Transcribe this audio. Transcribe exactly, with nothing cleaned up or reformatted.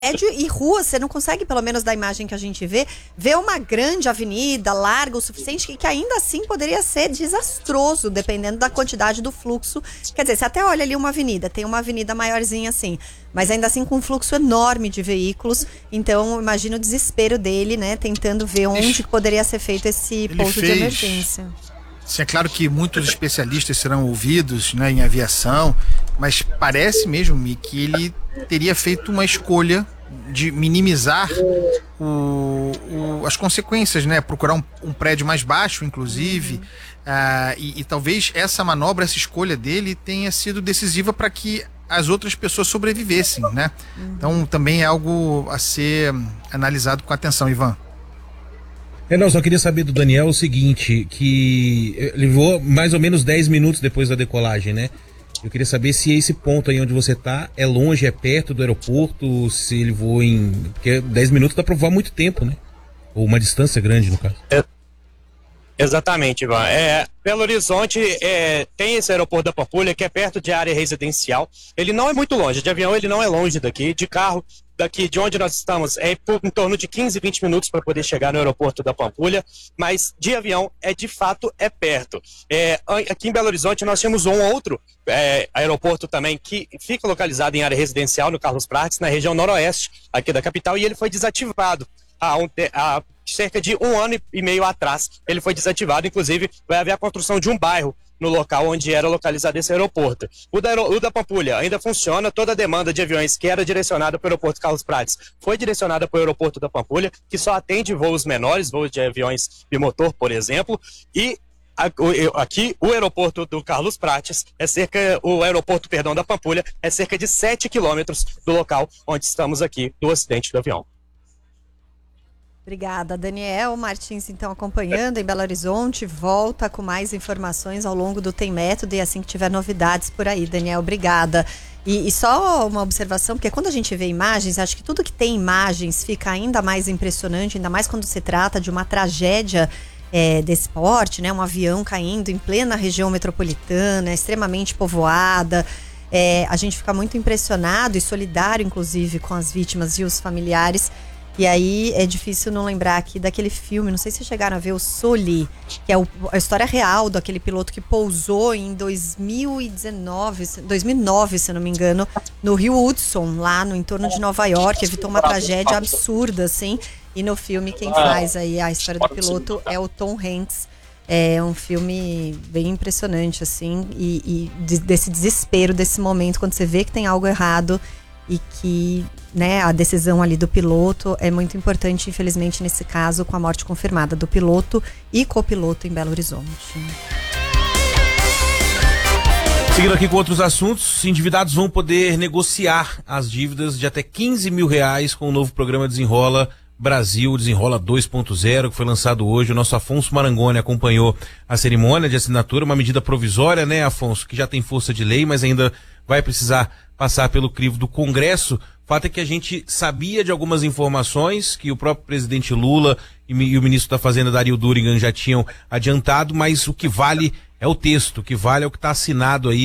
É de, e rua, você não consegue, pelo menos da imagem que a gente vê, ver uma grande avenida, larga o suficiente, que, que ainda assim poderia ser desastroso, dependendo da quantidade do fluxo. Quer dizer, você até olha ali uma avenida, tem uma avenida maiorzinha assim, mas ainda assim com um fluxo enorme de veículos. Então, imagina o desespero dele, né, tentando ver onde poderia ser feito esse pouso fez... de emergência. Sim, é claro que muitos especialistas serão ouvidos, né, em aviação, mas parece mesmo que ele teria feito uma escolha de minimizar o, o, as consequências, né? Procurar um, um prédio mais baixo, inclusive, uhum. uh, e, e talvez essa manobra, essa escolha dele tenha sido decisiva para que as outras pessoas sobrevivessem, né? Uhum. Então também é algo a ser analisado com atenção, Ivan. É, não, só queria saber do Daniel o seguinte, que ele voou mais ou menos dez minutos depois da decolagem, né? Eu queria saber se esse ponto aí onde você tá é longe, é perto do aeroporto, se ele voou em... Porque dez minutos dá pra voar muito tempo, né? Ou uma distância grande, no caso. É, exatamente, Ivan. É, Belo Horizonte é, tem esse aeroporto da Pampulha, que é perto de área residencial. Ele não é muito longe, de avião ele não é longe daqui, de carro... Daqui de onde nós estamos é em torno de quinze, vinte minutos para poder chegar no aeroporto da Pampulha, mas de avião é de fato é perto. É, aqui em Belo Horizonte nós temos um outro é, aeroporto também que fica localizado em área residencial no Carlos Prates, na região noroeste aqui da capital, e ele foi desativado há, um, há cerca de um ano e meio atrás. Ele foi desativado, inclusive vai haver a construção de um bairro no local onde era localizado esse aeroporto. O da, o da Pampulha ainda funciona, toda a demanda de aviões que era direcionada para o aeroporto Carlos Prates foi direcionada para o aeroporto da Pampulha, que só atende voos menores, voos de aviões bimotor, por exemplo, e aqui o aeroporto do Carlos Prates é cerca, o aeroporto, perdão, da Pampulha é cerca de sete quilômetros do local onde estamos aqui, do acidente do avião. Obrigada, Daniel Martins, então acompanhando em Belo Horizonte, volta com mais informações ao longo do Tem Método e assim que tiver novidades por aí, Daniel, obrigada. E, e só uma observação, porque quando a gente vê imagens, acho que tudo que tem imagens fica ainda mais impressionante, ainda mais quando se trata de uma tragédia é, desse porte, né? Um avião caindo em plena região metropolitana, extremamente povoada. É, a gente fica muito impressionado e solidário, inclusive, com as vítimas e os familiares. E aí é difícil não lembrar aqui daquele filme, não sei se vocês chegaram a ver, o Sully, que é o, a história real daquele piloto que pousou em dois mil e dezenove, dois mil e nove, se eu não me engano, no Rio Hudson, lá no entorno de Nova York, evitou uma tragédia absurda, assim. E no filme quem faz aí a história do piloto é o Tom Hanks. É um filme bem impressionante, assim, e, e de, desse desespero, desse momento, quando você vê que tem algo errado e que, né, a decisão ali do piloto é muito importante, infelizmente, nesse caso, com a morte confirmada do piloto e copiloto em Belo Horizonte. Seguindo aqui com outros assuntos, endividados vão poder negociar as dívidas de até quinze mil reais com o novo programa Desenrola Brasil, Desenrola dois ponto zero, que foi lançado hoje. O nosso Afonso Marangoni acompanhou a cerimônia de assinatura, uma medida provisória, né, Afonso, que já tem força de lei, mas ainda vai precisar passar pelo crivo do Congresso. O fato é que a gente sabia de algumas informações que o próprio presidente Lula e, e o ministro da Fazenda, Dario Durigan, já tinham adiantado, mas o que vale é o texto, o que vale é o que está assinado aí